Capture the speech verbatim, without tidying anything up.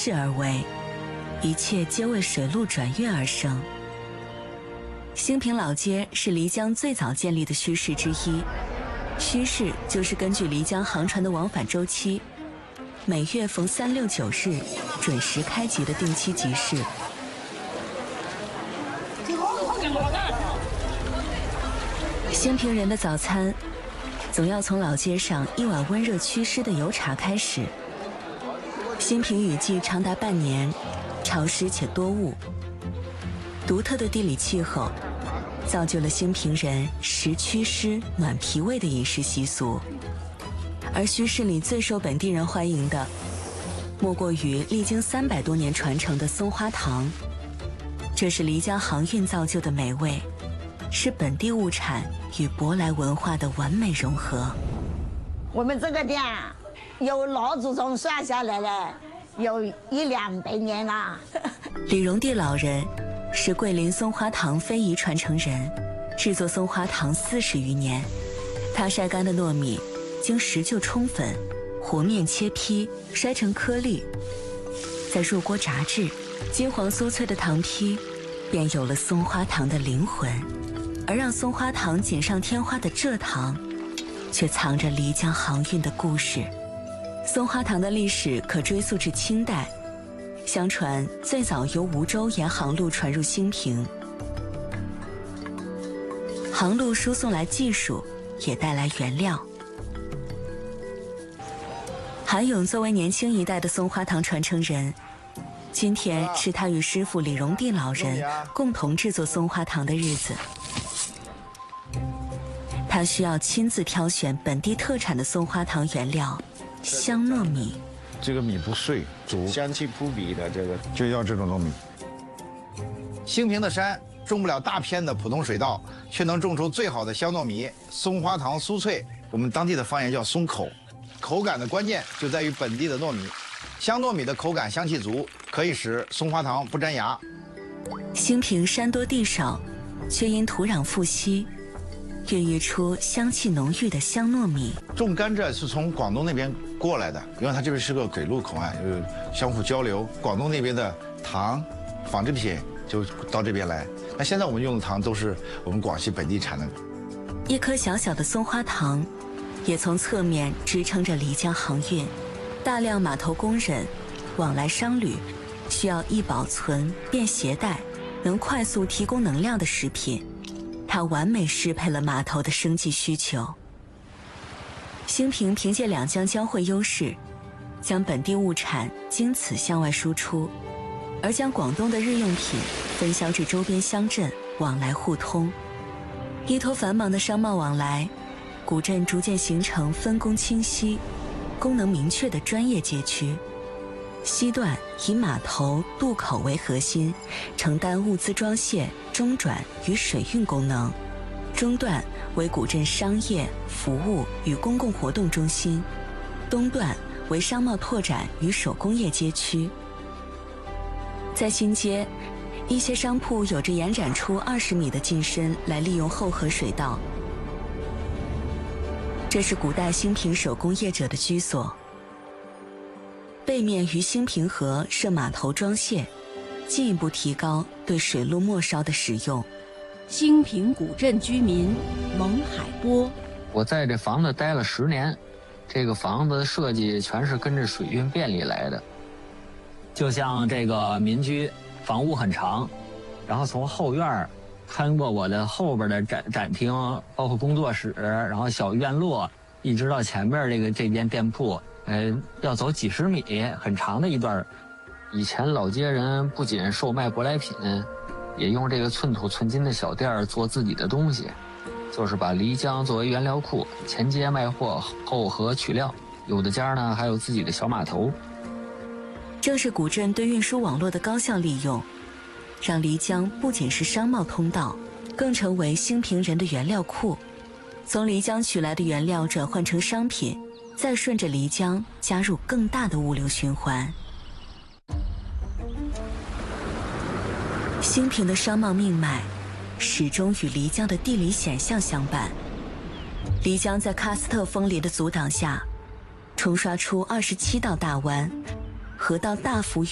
势而为，一切皆为水路转运而生。兴平老街是漓江最早建立的墟市之一，墟市就是根据漓江航船的往返周期，每月逢三六九日准时开集的定期集市。兴平人的早餐总要从老街上一碗温热祛湿的油茶开始。兴平雨季长达半年，潮湿且多雾，独特的地理气候造就了兴平人食祛湿暖脾胃的饮食习俗。而墟市里最受本地人欢迎的，莫过于历经三百多年传承的松花糖。这是漓江航运造就的美味，是本地物产与舶来文化的完美融合。 我们这个店有老祖宗算下来了，有一两百年了。 李荣地老人是桂林松花糖非遗传承人，制作松花糖四十余年。他晒干的糯米经石臼冲粉，和面切坯，筛成颗粒，再入锅炸制，金黄酥脆的糖坯便有了松花糖的灵魂。而让松花糖锦上添花的蔗糖，却藏着漓江航运的故事。松花糖的历史可追溯至清代，相传最早由梧州沿航路传入兴平，航路输送来技术，也带来原料。韩勇作为年轻一代的松花糖传承人，今天是他与师傅李荣地老人共同制作松花糖的日子。他需要亲自挑选本地特产的松花糖原料香糯米。 这个米不碎，煮香气扑鼻的这个就要这种糯米。 兴平的山种不了大片的普通水稻，却能种出最好的香糯米。松花糖酥脆，我们当地的方言叫松口。口感的关键就在于本地的糯米，香糯米的口感香气足，可以使松花糖不粘牙。 兴平山多地少，却因土壤富硒，孕育出香气浓郁的香糯米。 种甘蔗是从广东那边过来的，因为它这边是个水路口岸，就是相互交流。广东那边的糖、纺织品就到这边来。那现在我们用的糖都是我们广西本地产的。 一颗小小的松花糖，也从侧面支撑着漓江航运。大量码头工人往来商旅，需要易保存、便携带、能快速提供能量的食品。它完美适配了码头的生计需求。兴平凭借两江交汇优势，将本地物产经此向外输出，而将广东的日用品分销至周边乡镇，往来互通。依托繁忙的商贸往来，古镇逐渐形成分工清晰、功能明确的专业街区。西段以码头、渡口为核心，承担物资装卸、中转与水运功能；中段为古镇商业、服务与公共活动中心；东段为商贸拓展与手工业街区。在新街，一些商铺有着延展出二十米的进深来利用后河水道，这是古代兴平手工业者的居所。背面于兴平河设码头装卸，进一步提高对水路末梢的使用。 兴平古镇居民蒙海波， 我在这房子待了十年，这个房子设计全是跟着水运便利来的。就像这个民居，房屋很长，然后从后院穿过我的后边的展展厅，包括工作室，然后小院落，一直到前面这个这间店铺。呃，要走几十米，很长的一段。以前老街人不仅售卖舶来品，也用这个寸土寸金的小店做自己的东西，就是把漓江作为原料库，前街卖货，后河取料。有的家呢还有自己的小码头。 正是古镇对运输网络的高效利用，让漓江不仅是商贸通道，更成为兴平人的原料库。从漓江取来的原料转换成商品，再顺着漓江加入更大的物流循环。兴平的商贸命脉始终与漓江的地理险象相伴。漓江在喀斯特风林的阻挡下，冲刷出二十七道大湾，河道大幅